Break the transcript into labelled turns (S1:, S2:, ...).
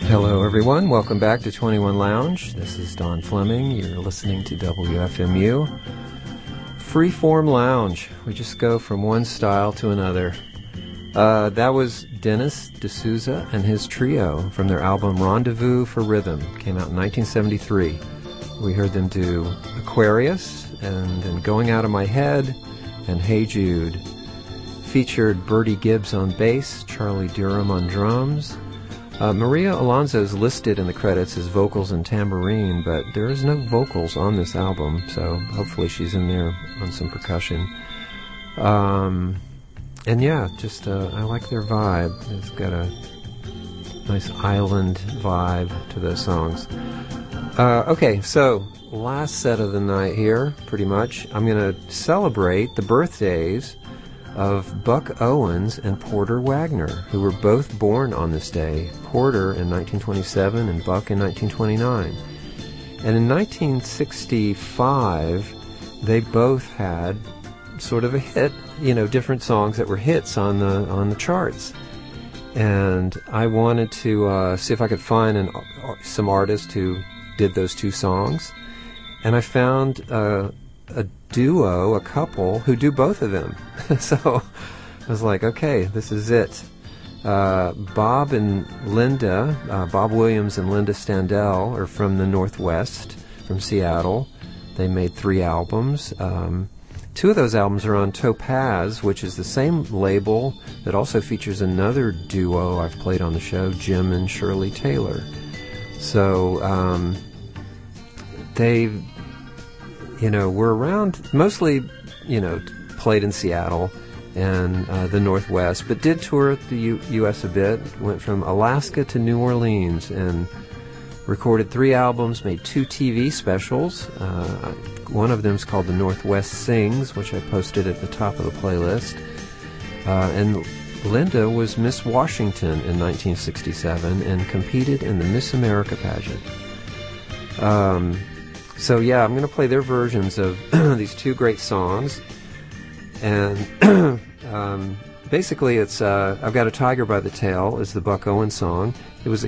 S1: Hello, everyone. Welcome back to 21 Lounge. This is Don Fleming. You're listening to WFMU. Freeform Lounge. We just go from one style to another. That was Dennis D'Souza and his trio from their album Rendezvous for Rhythm. Came out in 1973. We heard them do Aquarius, and then Going Out of My Head, and Hey Jude. Featured Bertie Gibbs on bass, Charlie Durham on drums. Maria Alonso is listed in the credits as vocals and tambourine, but there is no vocals on this album, so hopefully she's in there on some percussion. And yeah, just I like their vibe. It's got a nice island vibe to those songs. Okay, so last set of the night here, pretty much. I'm going to celebrate the birthdays of Buck Owens and Porter Wagner, who were both born on this day. Porter in 1927 and Buck in 1929. And in 1965, they both had sort of a hit, different songs that were hits on the charts. And I wanted to see if I could find some artist who did those two songs. And I found a duo, a couple, who do both of them. So I was like, okay, this is it. Bob and Linda, Bob Williams and Linda Standell, are from the Northwest, from Seattle. They made 3 albums. 2 of those albums are on Topaz, which is the same label that also features another duo I've played on the show, Jim and Shirley Taylor. So they were around, mostly, played in Seattle and the Northwest, but did tour the U.S. a bit. Went from Alaska to New Orleans and recorded 3 albums, made 2 TV specials. One of them is called The Northwest Sings, which I posted at the top of the playlist. And Linda was Miss Washington in 1967 and competed in the Miss America pageant. So yeah, I'm going to play their versions of these 2 great songs. And basically it's I've Got a Tiger by the Tail is the Buck Owens song. It was a